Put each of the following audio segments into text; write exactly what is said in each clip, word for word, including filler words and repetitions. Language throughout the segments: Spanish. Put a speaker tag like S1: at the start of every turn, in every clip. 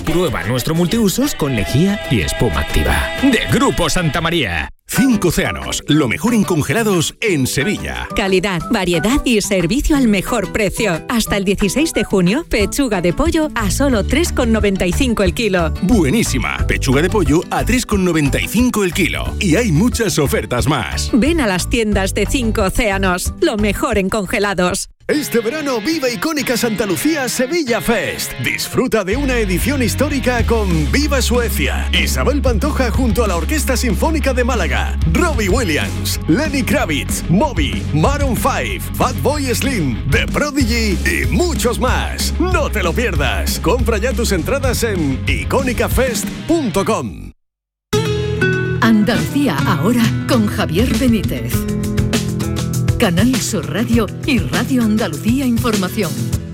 S1: Prueba nuestro multiusos con lejía y espuma activa. De Grupo Santa María.
S2: Cinco Océanos, lo mejor en congelados en Sevilla.
S3: Calidad, variedad y servicio al mejor precio. Hasta el dieciséis de junio, pechuga de pollo a solo tres con noventa y cinco el kilo.
S2: Buenísima, pechuga de pollo a tres con noventa y cinco el kilo. Y hay muchas ofertas más.
S3: Ven a las tiendas de Cinco Océanos, lo mejor en congelados.
S4: Este verano viva Icónica Santa Lucía Sevilla Fest. Disfruta de una edición histórica con Viva Suecia, Isabel Pantoja junto a la Orquesta Sinfónica de Málaga, Robbie Williams, Lenny Kravitz, Moby, Maroon cinco, Fatboy Slim, The Prodigy y muchos más. No te lo pierdas. Compra ya tus entradas en icónica fest punto com.
S5: Andalucía ahora con Javier Benítez. Canal Sur Radio y Radio Andalucía Información.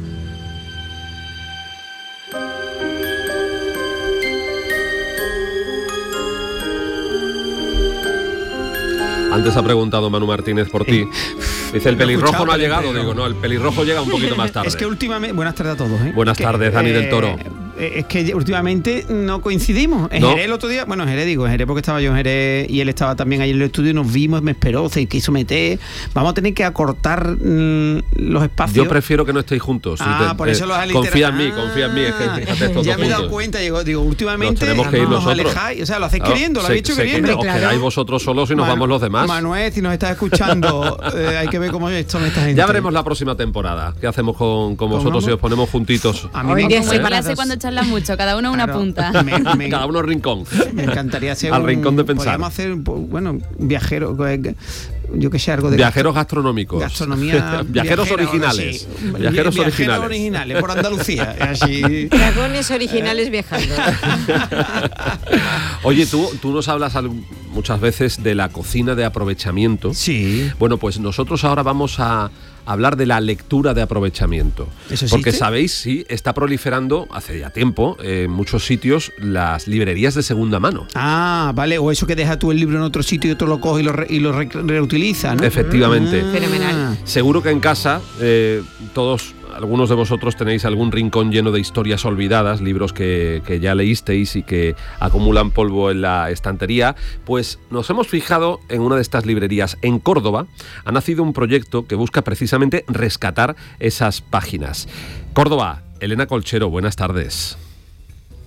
S6: Antes ha preguntado Manu Martínez por ti. Dice, el pelirrojo no ha llegado.
S7: Pero...
S6: Digo, no, el pelirrojo llega un poquito más tarde.
S7: Es que últimamente... Buenas tardes a todos, ¿eh?
S6: Buenas
S7: que,
S6: tardes, Dani
S7: eh,
S6: del Toro.
S7: Es que últimamente no coincidimos. En
S6: ¿No?
S7: Jerez el otro día, bueno, en Jerez digo, en Jerez porque estaba yo en Jerez y él estaba también ahí en el estudio y nos vimos, me esperó, se quiso meter. Vamos a tener que acortar mmm, los espacios.
S6: Yo prefiero que no estéis juntos.
S7: Ah,
S6: te,
S7: por eso
S6: eh,
S7: los has
S6: confía en mí, confía en mí. Es que fíjate, estos
S7: ya
S6: dos
S7: me he dado
S6: juntos.
S7: cuenta, digo, digo últimamente
S6: nos tenemos que ir
S7: nos
S6: nosotros.
S7: alejáis, o sea, lo hacéis
S6: Claro,
S7: queriendo, lo
S6: se,
S7: habéis hecho
S6: se,
S7: queriendo.
S6: Os quedáis vosotros solos y nos
S7: Manu,
S6: vamos los demás.
S7: Manuel, si nos estás escuchando, eh, hay que ver cómo esto me esta gente.
S6: Ya veremos la próxima temporada. ¿Qué hacemos con, con vosotros si os ponemos juntitos?
S7: A mí me
S8: separarse cuando charlan mucho, cada uno una
S7: Claro.
S8: punta.
S7: Me, me,
S6: Cada uno rincón.
S7: Me encantaría hacer
S6: al
S7: un,
S6: rincón de pensar.
S7: Podríamos hacer, bueno, un viajero, yo que sé, algo de
S6: viajeros gastronómicos.
S7: Gastronomía.
S6: Viajeros
S7: viajera,
S6: originales.
S7: Sí.
S6: Viajeros
S7: Viajeros
S6: originales.
S7: originales por Andalucía. Así.
S9: Dragones originales viajando.
S6: Oye, tú, tú nos hablas muchas veces de la cocina de aprovechamiento.
S7: Sí.
S6: Bueno, pues nosotros ahora vamos a hablar de la lectura de aprovechamiento.
S7: ¿Eso existe?
S6: Porque sabéis, sí, está proliferando hace ya tiempo en muchos sitios las librerías de segunda mano.
S7: Ah, vale, o eso que deja tú el libro en otro sitio y otro lo coge y lo, re, y lo re, reutiliza, ¿no?
S6: Efectivamente.
S7: Ah,
S9: fenomenal.
S6: Seguro que en casa eh, todos, algunos de vosotros tenéis algún rincón lleno de historias olvidadas, libros que, que ya leísteis y que acumulan polvo en la estantería. Pues nos hemos fijado en una de estas librerías. En Córdoba ha nacido un proyecto que busca precisamente rescatar esas páginas. Córdoba, Elena Colchero, buenas tardes.